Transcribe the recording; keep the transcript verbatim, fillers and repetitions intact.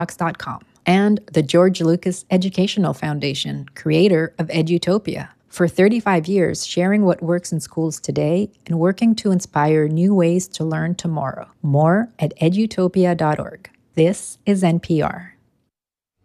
dot com, and the George Lucas Educational Foundation, creator of Edutopia. For thirty-five years, sharing what works in schools today and working to inspire new ways to learn tomorrow. More at edutopia dot org. This is N P R.